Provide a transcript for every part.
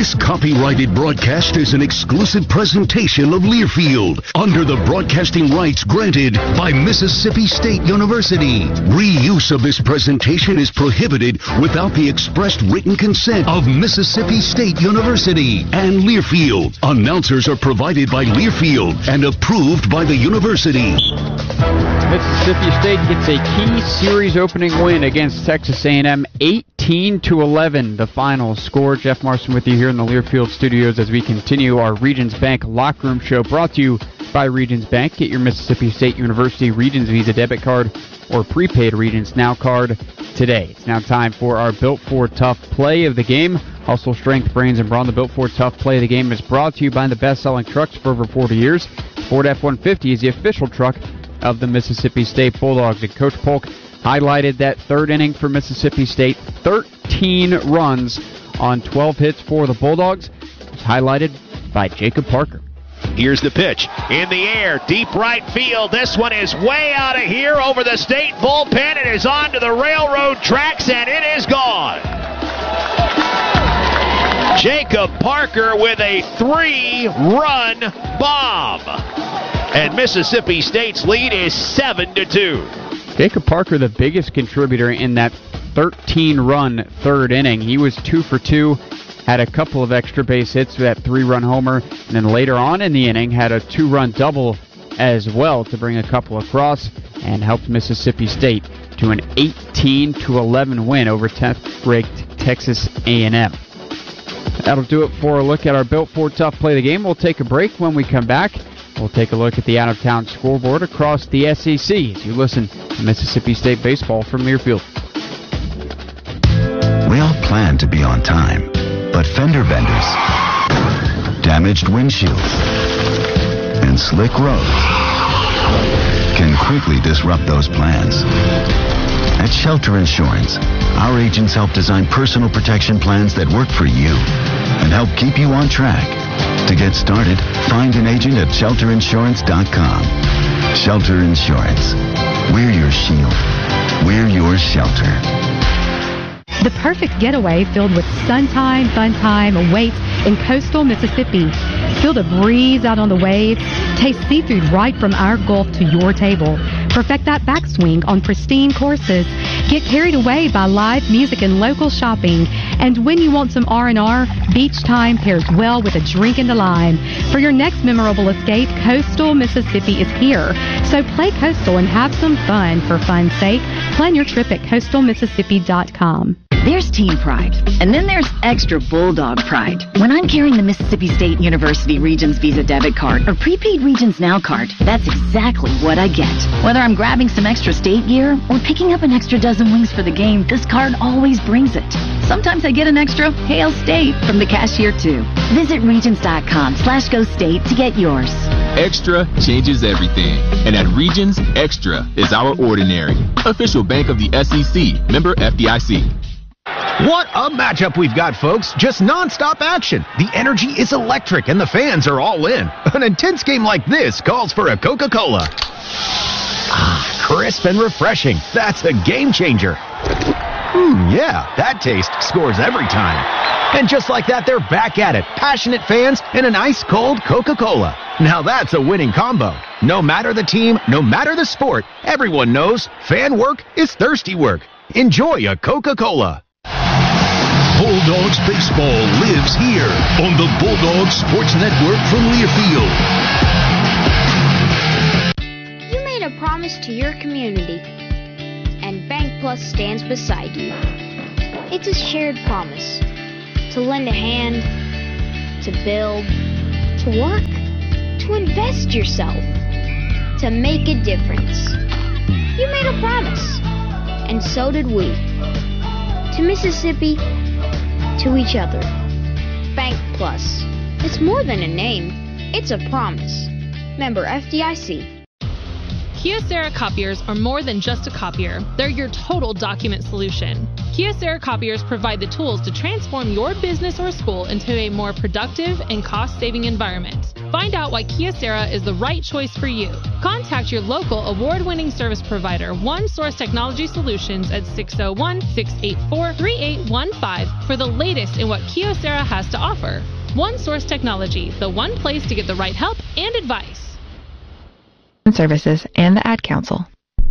This copyrighted broadcast is an exclusive presentation of Learfield under the broadcasting rights granted by Mississippi State University. Reuse of this presentation is prohibited without the expressed written consent of Mississippi State University and Learfield. Announcers are provided by Learfield and approved by the university. Mississippi State gets a key series opening win against Texas A&M, 18-11, the final score. Jeff Marson with you here in the Learfield studios as we continue our Regions Bank Locker Room Show, brought to you by Regions Bank. Get your Mississippi State University Regions Visa debit card or prepaid Regions Now card today. It's now time for our Built For Tough play of the game. Hustle, strength, brains, and brawn. The Built For Tough play of the game is brought to you by the best-selling trucks for over 40 years. Ford F-150 is the official truck of the Mississippi State Bulldogs. And Coach Polk highlighted that third inning for Mississippi State. 13 runs on 12 hits for the Bulldogs. It was highlighted by Jacob Parker. Here's the pitch. In the air, deep right field. This one is way out of here over the State bullpen. It is on to the railroad tracks, and it is gone. Jacob Parker with a 3-run bomb. And Mississippi State's lead is 7-2. Jacob Parker, the biggest contributor in that 13-run third inning. He was 2 for 2, had a couple of extra base hits with that 3-run homer, and then later on in the inning had a 2-run double as well to bring a couple across and helped Mississippi State to an 18-11 win over 10th-ranked Texas A&M. That'll do it for a look at our Built For Tough play of the game. We'll take a break. When we come back, we'll take a look at the out-of-town scoreboard across the SEC as you listen to Mississippi State baseball from Learfield. We all plan to be on time, but fender benders, damaged windshields, and slick roads can quickly disrupt those plans. At Shelter Insurance, our agents help design personal protection plans that work for you and help keep you on track. To get started, find an agent at shelterinsurance.com. Shelter Insurance. We're your shield. We're your shelter. The perfect getaway filled with sun time, fun time awaits in coastal Mississippi. Feel the breeze out on the waves. Taste seafood right from our Gulf to your table. Perfect that backswing on pristine courses. Get carried away by live music and local shopping. And when you want some R&R, beach time pairs well with a drink and a lime. For your next memorable escape, coastal Mississippi is here. So play coastal and have some fun. For fun's sake, plan your trip at coastalmississippi.com. There's Team Pride, and then there's extra Bulldog Pride. When I'm carrying the Mississippi State University Regions Visa debit card or prepaid Regions Now card, that's exactly what I get. Whether I'm grabbing some extra state gear or picking up an extra dozen wings for the game, this card always brings it. Sometimes I get an extra Hail State from the cashier too. Visit Regions.com/Go State to get yours. Extra changes everything. And at Regions, Extra is our ordinary. Official bank of the SEC. Member FDIC. What a matchup we've got, folks. Just non-stop action. The energy is electric and the fans are all in. An intense game like this calls for a Coca-Cola. Ah, crisp and refreshing. That's a game changer. Yeah, that taste scores every time. And just like that, they're back at it. Passionate fans and an ice-cold Coca-Cola. Now that's a winning combo. No matter the team, no matter the sport, everyone knows fan work is thirsty work. Enjoy a Coca-Cola. Bulldogs baseball lives here on the Bulldogs Sports Network from Learfield. You made a promise to your community, and Bank Plus stands beside you. It's a shared promise to lend a hand, to build, to work, to invest yourself, to make a difference. You made a promise, and so did we. To Mississippi, to each other. Bank Plus. It's more than a name. It's a promise. Member FDIC. Kyocera copiers are more than just a copier. They're your total document solution. Kyocera copiers provide the tools to transform your business or school into a more productive and cost-saving environment. Find out why Kyocera is the right choice for you. Contact your local award-winning service provider, One Source Technology Solutions, at 601-684-3815 for the latest in what Kyocera has to offer. One Source Technology, the one place to get the right help and advice. Services and the Ad Council.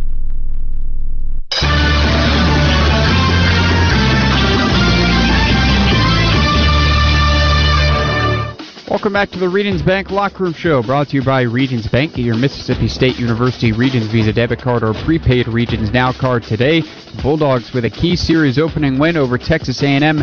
Welcome back to the Regions Bank Locker Room Show, brought to you by Regions Bank. Get your Mississippi State University Regions Visa debit card or prepaid Regions Now card today. Bulldogs with a key series opening win over Texas A&M,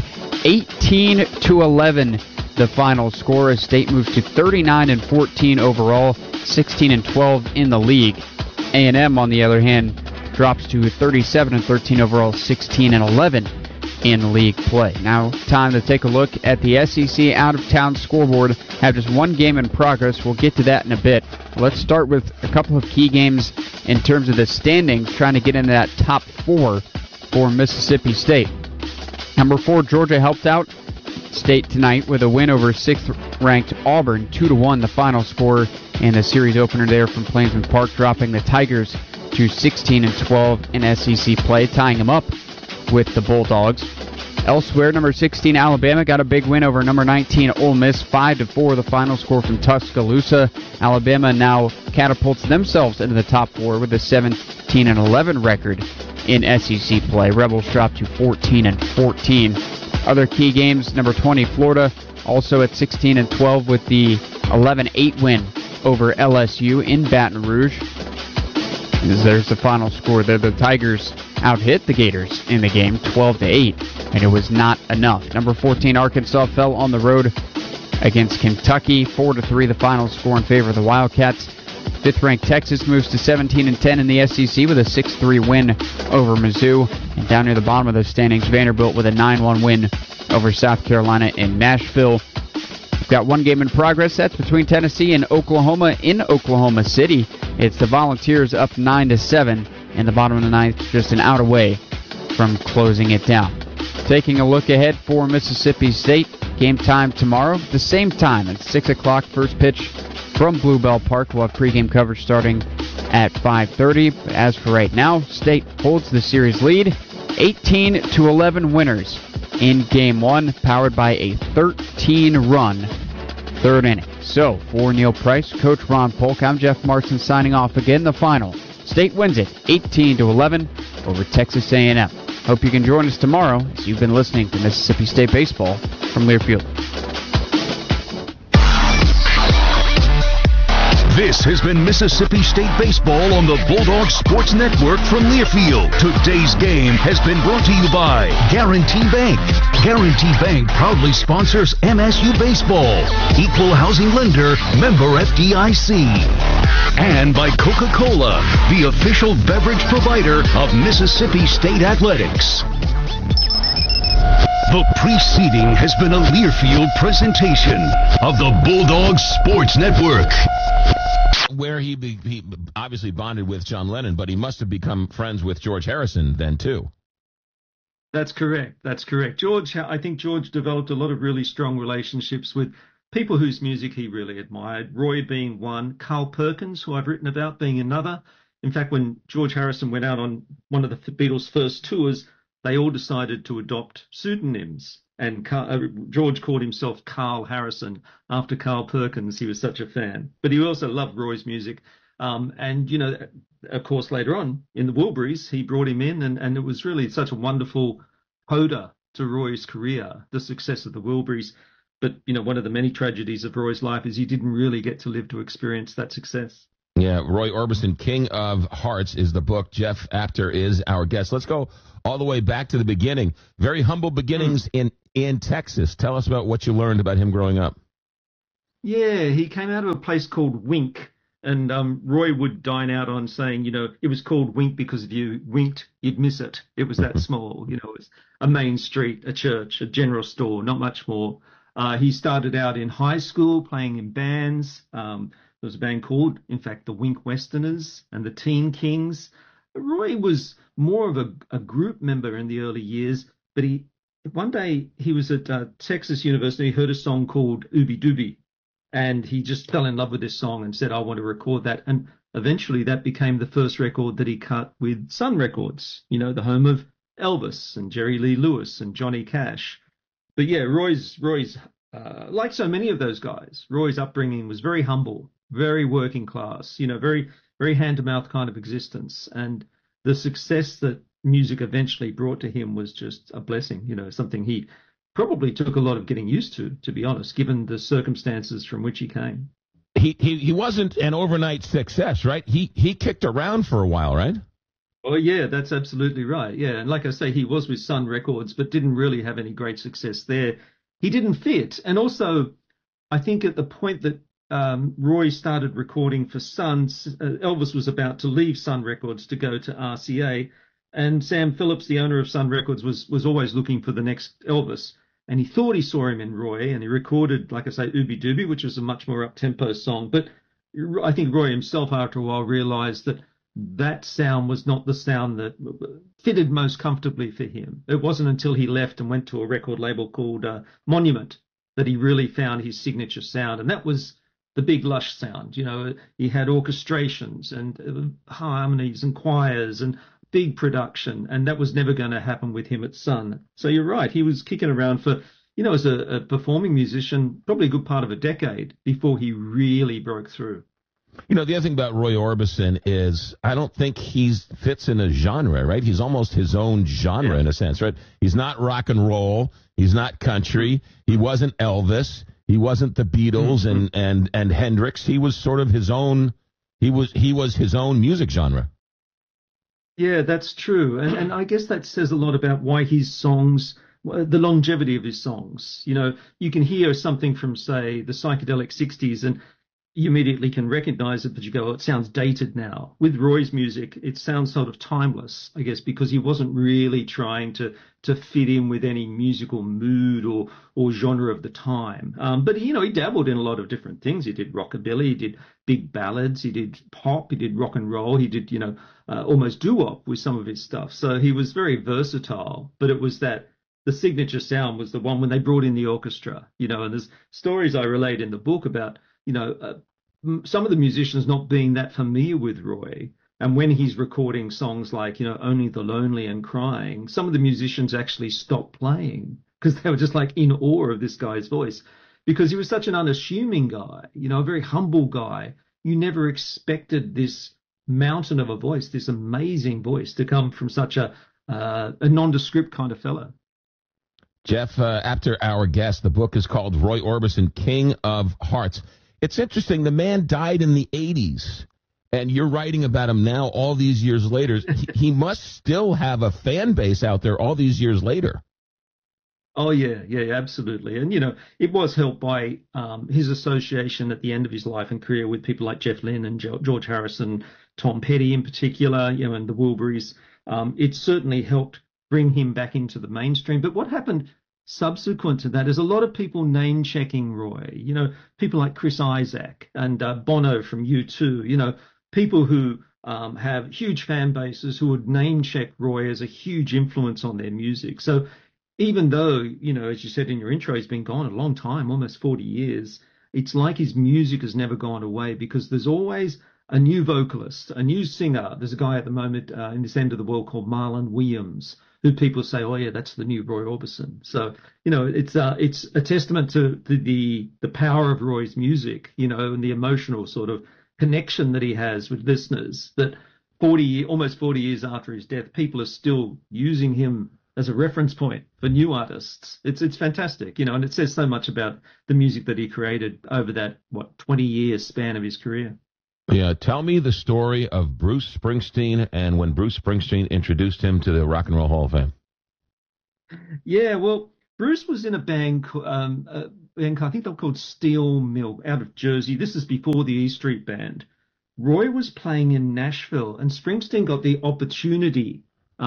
18-11. The final score as State moves to 39-14 overall, 16-12 in the league. A&M, on the other hand, drops to 37-13 overall, 16-11 in league play. Now, time to take a look at the SEC out-of-town scoreboard. Have just one game in progress. We'll get to that in a bit. Let's start with a couple of key games in terms of the standings, trying to get into that top four for Mississippi State. Number 4, Georgia helped out State tonight with a win over 6th-ranked Auburn, 2-1 the final score in the series opener there from Plainsman Park, dropping the Tigers to 16-12 in SEC play, tying them up with the Bulldogs. Elsewhere, number 16 Alabama got a big win over number 19 Ole Miss, 5-4 the final score from Tuscaloosa. Alabama now catapults themselves into the top four with a 17-11 record in SEC play. Rebels dropped to 14-14. Other key games, number 20 Florida also at 16-12 with the 11-8 win over LSU in Baton Rouge. There's the final score there. The Tigers out-hit the Gators in the game, 12-8, and it was not enough. Number 14, Arkansas fell on the road against Kentucky, 4-3 the final score in favor of the Wildcats. 5th-ranked Texas moves to 17-10 in the SEC with a 6-3 win over Mizzou. And down near the bottom of the standings, Vanderbilt with a 9-1 win over South Carolina in Nashville. We've got one game in progress. That's between Tennessee and Oklahoma in Oklahoma City. It's the Volunteers up 9-7. In the bottom of the ninth, just an out away from closing it down. Taking a look ahead for Mississippi State, game time tomorrow, the same time at 6 o'clock, first pitch from Bluebell Park. We'll have pregame coverage starting at 5:30. But as for right now, State holds the series lead, 18-11 winners in game one, powered by a 13-run third inning. So, for Neil Price, Coach Ron Polk, I'm Jeff Marson signing off. Again, the final. State wins it 18-11 over Texas A&M. Hope you can join us tomorrow as you've been listening to Mississippi State Baseball from Learfield. This has been Mississippi State Baseball on the Bulldog Sports Network from Learfield. Today's game has been brought to you by Guarantee Bank. Guarantee Bank proudly sponsors MSU Baseball. Equal housing lender, member FDIC. And by Coca-Cola, the official beverage provider of Mississippi State Athletics. The preceding has been a Learfield presentation of the Bulldog Sports Network. Where he obviously bonded with John Lennon, but he must have become friends with George Harrison then, too. That's correct. I think George developed a lot of really strong relationships with people whose music he really admired, Roy being one, Carl Perkins, who I've written about, being another. In fact, when George Harrison went out on one of the Beatles' first tours, they all decided to adopt pseudonyms. And George called himself Carl Harrison after Carl Perkins. He was such a fan. But he also loved Roy's music. And, you know, of course, later on in the Wilburys, he brought him in. And it was really such a wonderful coda to Roy's career, the success of the Wilburys. But, you know, one of the many tragedies of Roy's life is he didn't really get to live to experience that success. Yeah, Roy Orbison, King of Hearts, is the book. Jeff Apter is our guest. Let's go all the way back to the beginning. Very humble beginnings in Texas. Tell us about what you learned about him growing up. Yeah, he came out of a place called Wink. And Roy would dine out on saying, you know, it was called Wink because if you winked, you'd miss it. It was that small. You know, it was a main street, a church, a general store, not much more. He started out in high school playing in bands. There was a band called, in fact, the Wink Westerners and the Teen Kings. Roy was more of a group member in the early years, but one day he was at Texas University, he heard a song called Ooby Dooby. And he just fell in love with this song and said, I want to record that. And eventually that became the first record that he cut with Sun Records, you know, the home of Elvis and Jerry Lee Lewis and Johnny Cash. But yeah, Roy's like so many of those guys, Roy's upbringing was very humble, very working class, you know, very, very hand-to-mouth kind of existence. And the success that music eventually brought to him was just a blessing, you know, something he probably took a lot of getting used to be honest, given the circumstances from which he came. He wasn't an overnight success, right? He kicked around for a while, right? Oh, yeah, that's absolutely right. Yeah, and like I say, he was with Sun Records, but didn't really have any great success there. He didn't fit. And also, I think at the point that Roy started recording for Sun, Elvis was about to leave Sun Records to go to RCA, and Sam Phillips, the owner of Sun Records, was always looking for the next Elvis. And he thought he saw him in Roy, and he recorded, like I say, Ooby Dooby, which was a much more up-tempo song. But I think Roy himself, after a while, realized that that sound was not the sound that fitted most comfortably for him. It wasn't until he left and went to a record label called Monument that he really found his signature sound. And that was the big lush sound. You know, he had orchestrations and harmonies and choirs and big production. And that was never going to happen with him at Sun. So you're right. He was kicking around for, you know, as a performing musician, probably a good part of a decade before he really broke through. You know, the other thing about Roy Orbison is I don't think he fits in a genre, right? He's almost his own genre in a sense, right? He's not rock and roll. He's not country. He wasn't Elvis. He wasn't the Beatles and Hendrix. He was sort of his own. He was his own music genre. Yeah, that's true. And I guess that says a lot about why his songs, the longevity of his songs. You know, you can hear something from, say, the psychedelic 60s and you immediately can recognize it, but you go, oh, it sounds dated now. With Roy's music, it sounds sort of timeless, I guess, because he wasn't really trying to fit in with any musical mood or genre of the time. But, you know, he dabbled in a lot of different things. He did rockabilly, he did big ballads, he did pop, he did rock and roll, he did, you know, almost doo-wop with some of his stuff. So he was very versatile, but it was that the signature sound was the one when they brought in the orchestra, you know, and there's stories I relate in the book about, you know, some of the musicians not being that familiar with Roy. And when he's recording songs like, you know, Only the Lonely and Crying, some of the musicians actually stopped playing because they were just like in awe of this guy's voice because he was such an unassuming guy, you know, a very humble guy. You never expected this mountain of a voice, this amazing voice to come from such a nondescript kind of fellow. Jeff, after our guest, the book is called Roy Orbison, King of Hearts. It's interesting. The man died in the 80s, and you're writing about him now all these years later. He must still have a fan base out there all these years later. Oh, yeah, absolutely. And, you know, it was helped by his association at the end of his life and career with people like Jeff Lynne and George Harrison, Tom Petty in particular, you know, and the Wilburys. It certainly helped bring him back into the mainstream. But what happened subsequent to that is a lot of people name-checking Roy, you know, people like Chris Isaak and Bono from U2, you know, people who have huge fan bases who would name-check Roy as a huge influence on their music. So even though, you know, as you said in your intro, he's been gone a long time, almost 40 years, it's like his music has never gone away because there's always a new vocalist, a new singer. There's a guy at the moment in this end of the world called Marlon Williams, who people say, oh, yeah, that's the new Roy Orbison. So, you know, it's a testament to the power of Roy's music, you know, and the emotional sort of connection that he has with listeners, that almost 40 years after his death, people are still using him as a reference point for new artists. It's fantastic, you know, and it says so much about the music that he created over that, 20-year span of his career. Yeah, tell me the story of Bruce Springsteen and when Bruce Springsteen introduced him to the Rock and Roll Hall of Fame. Yeah, well, Bruce was in a band, I think they're called Steel Mill, out of Jersey. This is before the E Street Band. Roy was playing in Nashville, and Springsteen got the opportunity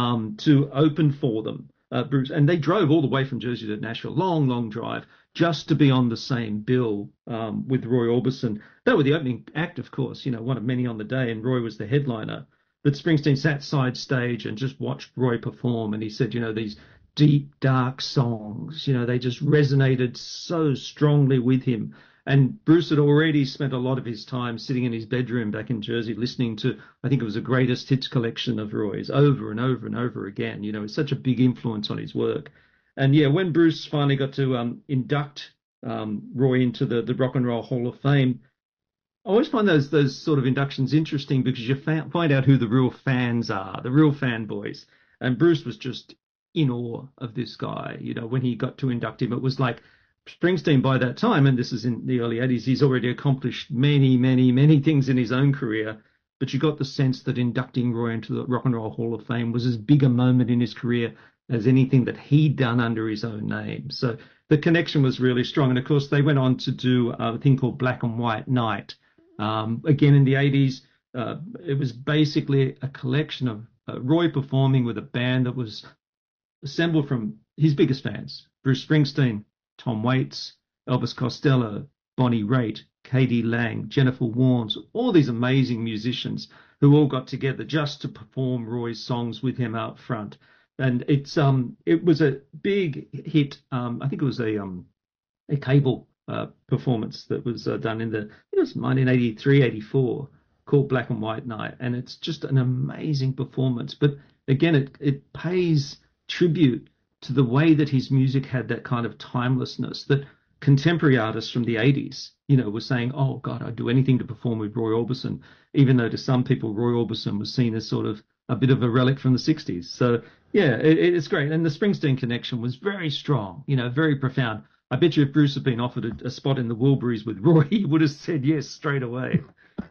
to open for them, Bruce, and they drove all the way from Jersey to Nashville, long drive, just to be on the same bill with Roy Orbison. They were the opening act, of course, you know, one of many on the day, and Roy was the headliner. But Springsteen sat side stage and just watched Roy perform, and he said, you know, these deep, dark songs, you know, they just resonated so strongly with him. And Bruce had already spent a lot of his time sitting in his bedroom back in Jersey listening to, I think it was a greatest hits collection of Roy's over and over and over again. You know, it's such a big influence on his work. And yeah, when Bruce finally got to induct Roy into the Rock and Roll Hall of Fame, I always find those sort of inductions interesting because you find out who the real fans are, the real fanboys. And Bruce was just in awe of this guy. You know, when he got to induct him, it was like Springsteen by that time, and this is in the early 80s, he's already accomplished many, many, many things in his own career. But you got the sense that inducting Roy into the Rock and Roll Hall of Fame was as big a moment in his career as anything that he'd done under his own name. So the connection was really strong. And of course, they went on to do a thing called Black and White Night. Again, in the 80s, it was basically a collection of Roy performing with a band that was assembled from his biggest fans: Bruce Springsteen, Tom Waits, Elvis Costello, Bonnie Raitt, K.D. Lang, Jennifer Warnes, all these amazing musicians who all got together just to perform Roy's songs with him out front. And it was a big hit. I think it was a cable performance that was done it was 1983, 84, called Black and White Night. And it's just an amazing performance. But again, it pays tribute to the way that his music had that kind of timelessness that contemporary artists from the 80s, you know, were saying, oh, God, I'd do anything to perform with Roy Orbison, even though to some people Roy Orbison was seen as sort of a bit of a relic from the 60s. So, yeah, it's great. And the Springsteen connection was very strong, you know, very profound. I bet you if Bruce had been offered a spot in the Wilburys with Roy, he would have said yes straight away.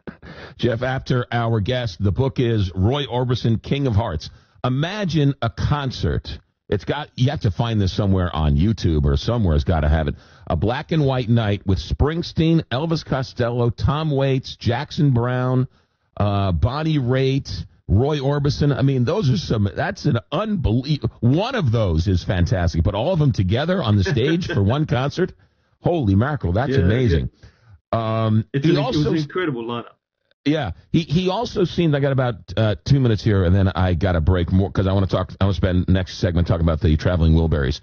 Jeff Apter, our guest. The book is Roy Orbison, King of Hearts. Imagine a concert. You have to find this somewhere on YouTube or somewhere. It's got to have it. A black and white night with Springsteen, Elvis Costello, Tom Waits, Jackson Browne, Bonnie Raitt, Roy Orbison. I mean, that's an unbelievable. One of those is fantastic, but all of them together on the stage for one concert? Holy mackerel, that's amazing. Yeah. It was an incredible lineup. Yeah, he also seemed. I got about 2 minutes here, and then I got to break more because I want to spend next segment talking about the Traveling Wilburys.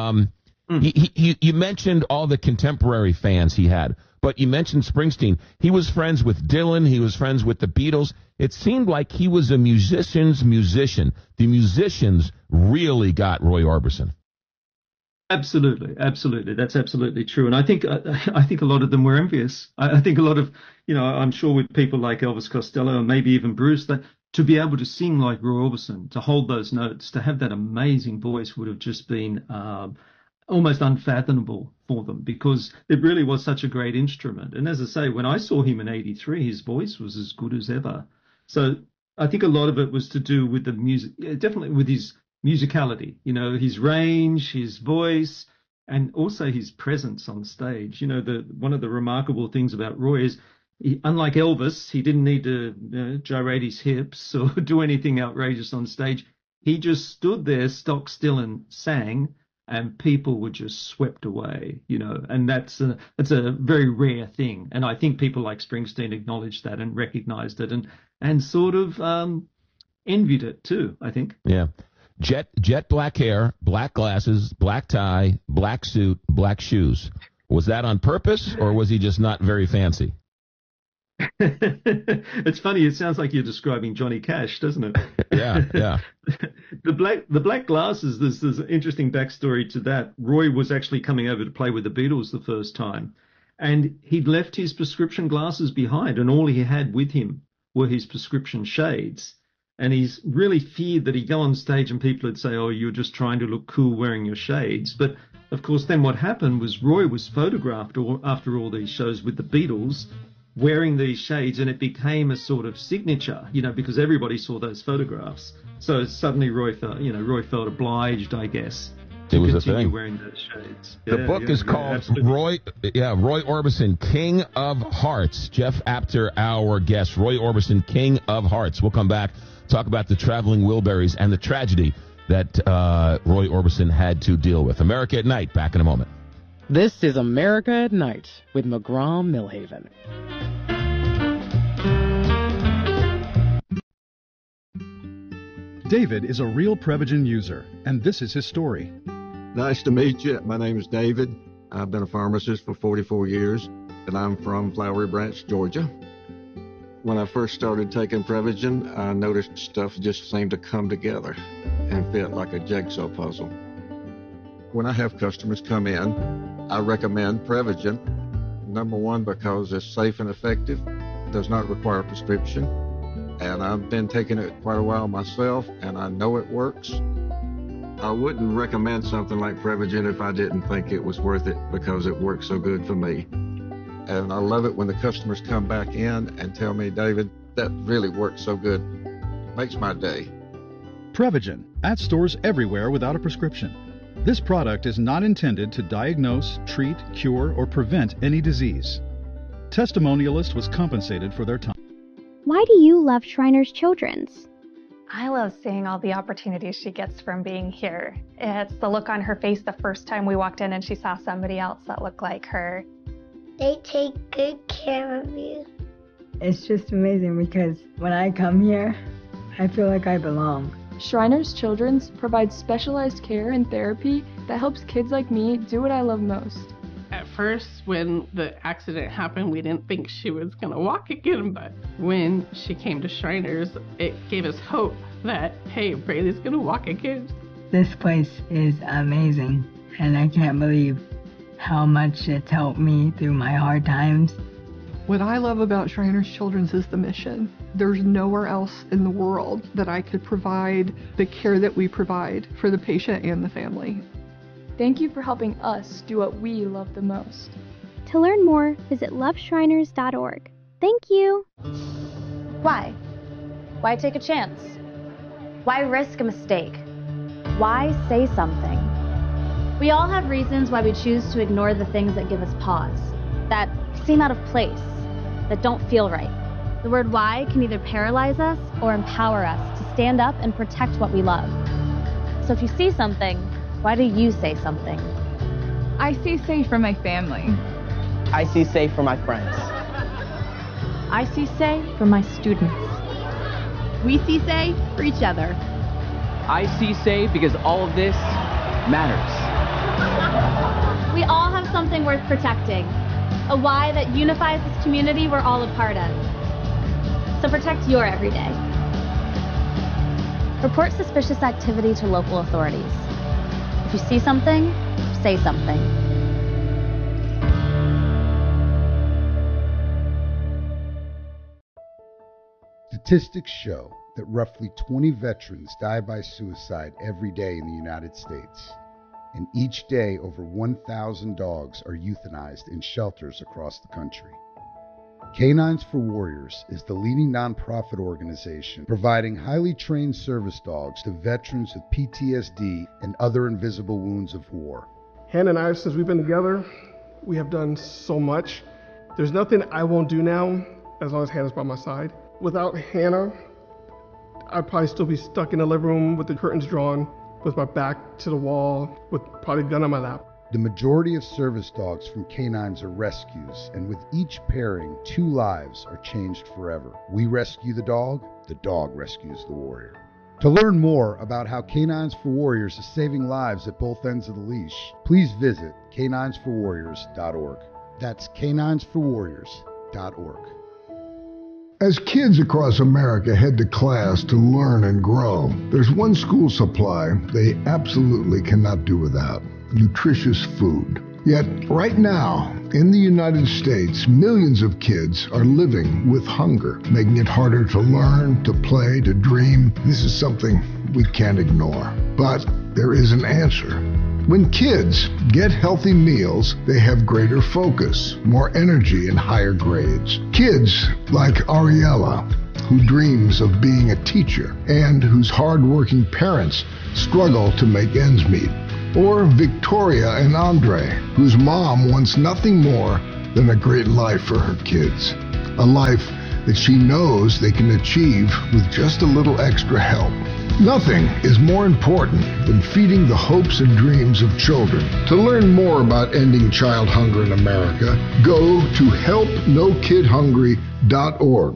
You mentioned all the contemporary fans he had, but you mentioned Springsteen. He was friends with Dylan. He was friends with the Beatles. It seemed like he was a musician's musician. The musicians really got Roy Orbison. Absolutely. That's absolutely true. And I think a lot of them were envious. I think a lot of, you know, I'm sure with people like Elvis Costello and maybe even Bruce, that to be able to sing like Roy Orbison, to hold those notes, to have that amazing voice would have just been almost unfathomable for them because it really was such a great instrument. And as I say, when I saw him in 83, his voice was as good as ever. So I think a lot of it was to do with the music, definitely with his musicality, you know, his range, his voice, and also his presence on stage. You know, one of the remarkable things about Roy is, unlike Elvis, he didn't need to gyrate his hips or do anything outrageous on stage. He just stood there stock still and sang, and people were just swept away, you know, and that's a very rare thing. And I think people like Springsteen acknowledged that and recognized it and sort of envied it too, I think. Yeah. Jet black hair, black glasses, black tie, black suit, black shoes. Was that on purpose, or was he just not very fancy? It's funny. It sounds like you're describing Johnny Cash, doesn't it? Yeah. The black glasses, there's an interesting backstory to that. Roy was actually coming over to play with the Beatles the first time, and he'd left his prescription glasses behind, and all he had with him were his prescription shades. And he's really feared that he'd go on stage and people would say, oh, you're just trying to look cool wearing your shades. But, of course, then what happened was Roy was photographed after all these shows with the Beatles wearing these shades, and it became a sort of signature, you know, because everybody saw those photographs. So suddenly Roy felt obliged, I guess, to continue wearing those shades. The book is called Roy Orbison, King of Hearts. Jeff Apter, our guest. Roy Orbison, King of Hearts. We'll come back, talk about the Traveling Wilburys and the tragedy that Roy Orbison had to deal with. America at Night, back in a moment. This is America at Night with McGraw-Millhaven. David is a real Prevagen user, and this is his story. Nice to meet you. My name is David. I've been a pharmacist for 44 years. and I'm from Flowery Branch, Georgia. When I first started taking Prevagen, I noticed stuff just seemed to come together and fit like a jigsaw puzzle. When I have customers come in, I recommend Prevagen. Number one, because it's safe and effective, does not require a prescription, and I've been taking it quite a while myself, and I know it works. I wouldn't recommend something like Prevagen if I didn't think it was worth it because it works so good for me. And I love it when the customers come back in and tell me, David, that really works so good. Makes my day. Prevagen, at stores everywhere without a prescription. This product is not intended to diagnose, treat, cure, or prevent any disease. Testimonialist was compensated for their time. Why do you love Shriners Children's? I love seeing all the opportunities she gets from being here. It's the look on her face the first time we walked in and she saw somebody else that looked like her. They take good care of you. It's just amazing because when I come here, I feel like I belong. Shriners Children's provides specialized care and therapy that helps kids like me do what I love most. At first, when the accident happened, we didn't think she was going to walk again, but when she came to Shriners, it gave us hope that, hey, Braylee's going to walk again. This place is amazing, and I can't believe how much it's helped me through my hard times. What I love about Shriners Children's is the mission. There's nowhere else in the world that I could provide the care that we provide for the patient and the family. Thank you for helping us do what we love the most. To learn more, visit loveshriners.org. Thank you. Why? Why take a chance? Why risk a mistake? Why say something? We all have reasons why we choose to ignore the things that give us pause, that seem out of place, that don't feel right. The word why can either paralyze us or empower us to stand up and protect what we love. So if you see something, why do you say something? I see safe for my family. I see safe for my friends. I see say for my students. We see say for each other. I see say because all of this matters. We all have something worth protecting, a why that unifies this community we're all a part of. So protect your everyday. Report suspicious activity to local authorities. If you see something, say something. Statistics show that roughly 20 veterans die by suicide every day in the United States. And each day, over 1,000 dogs are euthanized in shelters across the country. Canines for Warriors is the leading nonprofit organization providing highly trained service dogs to veterans with PTSD and other invisible wounds of war. Hannah and I, since we've been together, we have done so much. There's nothing I won't do now as long as Hannah's by my side. Without Hannah, I'd probably still be stuck in the living room with the curtains drawn, with my back to the wall, with probably a gun on my lap. The majority of service dogs from canines are rescues, and with each pairing, 2 lives are changed forever. We rescue the dog rescues the warrior. To learn more about how Canines for Warriors is saving lives at both ends of the leash, please visit caninesforwarriors.org. That's caninesforwarriors.org. As kids across America head to class to learn and grow, there's one school supply they absolutely cannot do without: nutritious food. Yet, right now, in the United States, millions of kids are living with hunger, making it harder to learn, to play, to dream. This is something we can't ignore. But there is an answer. When kids get healthy meals, they have greater focus, more energy, and higher grades. Kids like Ariella, who dreams of being a teacher and whose hard-working parents struggle to make ends meet. Or Victoria and Andre, whose mom wants nothing more than a great life for her kids. A life that she knows they can achieve with just a little extra help. Nothing is more important than feeding the hopes and dreams of children. To learn more about ending child hunger in America, go to helpnokidhungry.org.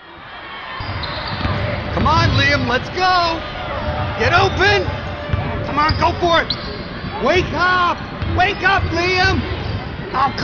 Come on, Liam, let's go! Get open! Come on, go for it! Wake up! Wake up, Liam! Oh,